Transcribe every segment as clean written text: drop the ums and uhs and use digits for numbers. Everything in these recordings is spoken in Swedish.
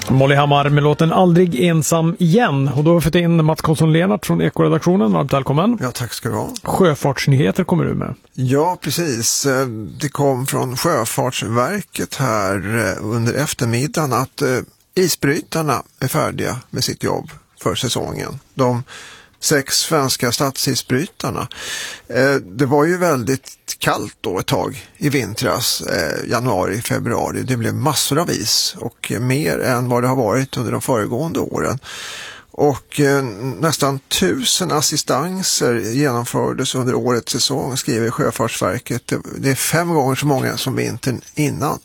Molly Hammar med låten Aldrig ensam igen. Och då har vi fått in Mats Karlsson-Lennart från Ekoredaktionen. Varmt välkommen. Ja, tack ska du ha. Sjöfartsnyheter kommer du med. Ja, precis. Det kom från Sjöfartsverket här under eftermiddagen att isbrytarna är färdiga med sitt jobb för säsongen. De 6 svenska stadsisbrytarna. Det var ju väldigt kallt då ett tag i vintras, januari, februari. Det blev massor av is och mer än vad det har varit under de föregående åren. Och nästan 1000 assistanser genomfördes under årets säsong, skriver Sjöfartsverket. Det är 5 gånger så många som vintern innan.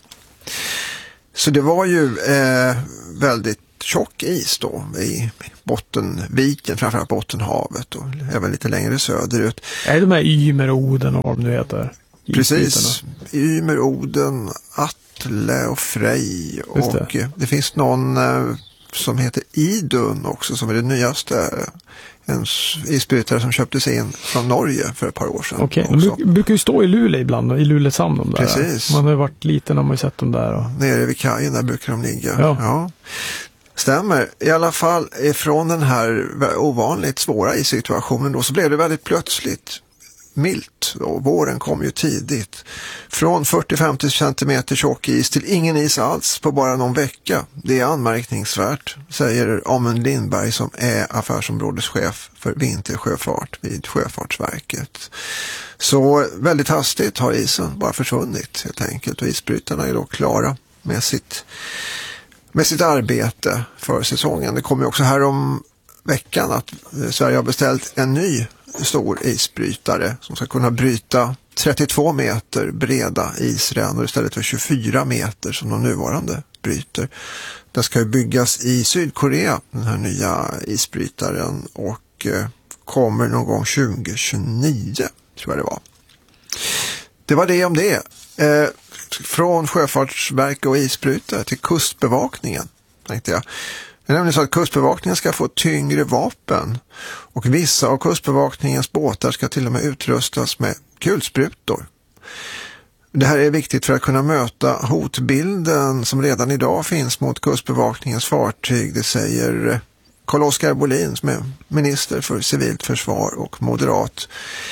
Så det var ju väldigt tjock is då i Bottenviken, framförallt Bottenhavet och även lite längre söderut. Är det de här Ymer, Oden och vad de nu heter? Precis, Ymer, Oden, Atle och Frej och det finns någon som heter Idun också som är det nyaste. En isbrytare som köptes in från Norge för ett par år sedan. Okej, de brukar ju stå i Luleå ibland, i Luleåshamn de där. Precis. Man har ju varit liten när man ju sett dem där. Och... Nere vid kajen där brukar de ligga. Ja. Stämmer. I alla fall ifrån den här ovanligt svåra isituationen då så blev det väldigt plötsligt milt och våren kom ju tidigt. Från 40-50 centimeter tjock is till ingen is alls på bara någon vecka. Det är anmärkningsvärt, säger Amund Lindberg som är affärsområdeschef för vintersjöfart vid Sjöfartsverket. Så väldigt hastigt har isen bara försvunnit helt enkelt och isbrytarna är då klara med sitt arbete för säsongen. Det kommer också här om veckan att Sverige har beställt en ny stor isbrytare som ska kunna bryta 32 meter breda isrännor istället för 24 meter som de nuvarande bryter. Den ska ju byggas i Sydkorea, den här nya isbrytaren, och kommer någon gång 2029 tror jag det var. Det var det om det. Från Sjöfartsverket och isbrytare till Kustbevakningen, tänkte jag. Det är nämligen så att Kustbevakningen ska få tyngre vapen och vissa av Kustbevakningens båtar ska till och med utrustas med kulsprutor. Det här är viktigt för att kunna möta hotbilden som redan idag finns mot Kustbevakningens fartyg, det säger Carl-Oskar Bolin som är minister för civilt försvar och moderat.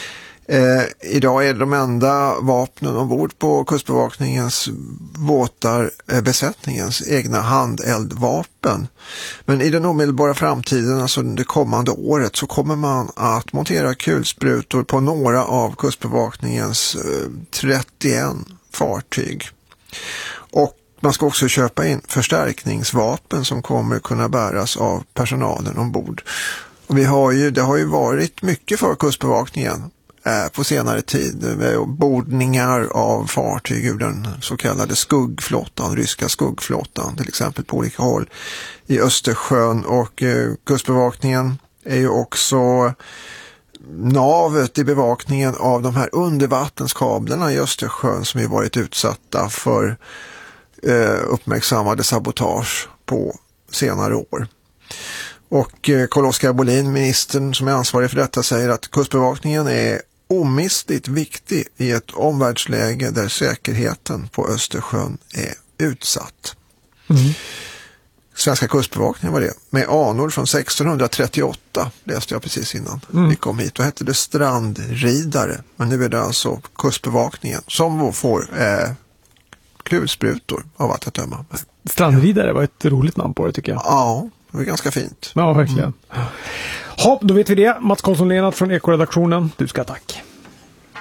Idag är de enda vapnen ombord på Kustbevakningens båtar besättningens egna handeldvapen. Men i den omedelbara framtiden, alltså det kommande året, så kommer man att montera kulsprutor på några av Kustbevakningens 31 fartyg. Och man ska också köpa in förstärkningsvapen som kommer kunna bäras av personalen ombord. Och det har ju varit mycket för Kustbevakningen på senare tid med bordningar av fartyg ur den så kallade skuggflottan, ryska skuggflottan till exempel på olika håll i Östersjön, och Kustbevakningen är ju också navet i bevakningen av de här undervattenskablarna i Östersjön som ju varit utsatta för uppmärksammade sabotage på senare år. Och Carl-Oskar Bolin, ministern som är ansvarig för detta, säger att Kustbevakningen är omistligt viktig i ett omvärldsläge där säkerheten på Östersjön är utsatt. Svenska Kustbevakningen var det. Med anor från 1638 läste jag precis innan vi kom hit. Då hette det strandridare. Men nu är det alltså Kustbevakningen som får kulsprutor av att döma. Strandridare var ett roligt namn på det tycker jag. Ja, det var ganska fint. Ja, verkligen. Då vet vi det. Mats Karlsson-Lennart från Ekoredaktionen. Du ska tack.